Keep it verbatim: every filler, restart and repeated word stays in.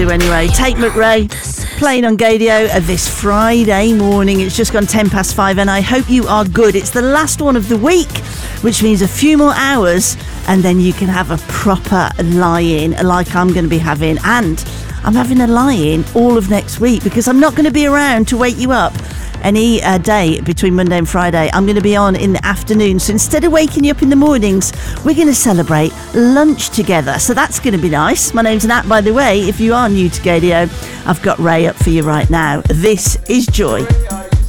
Anyway, Tate McRae playing on Gadio this Friday morning. It's just gone ten past five and I hope you are good. It's the last one of the week, which means a few more hours and then you can have a proper lie-in like I'm going to be having. And I'm having a lie-in all of next week because I'm not going to be around to wake you up any uh, day between Monday and Friday. I'm going to be on in the afternoon. So instead of waking you up in the mornings, we're going to celebrate lunch together. So that's going to be nice. My name's Nat, by the way. If you are new to Gadio, I've got Ray up for you right now. This is Joy.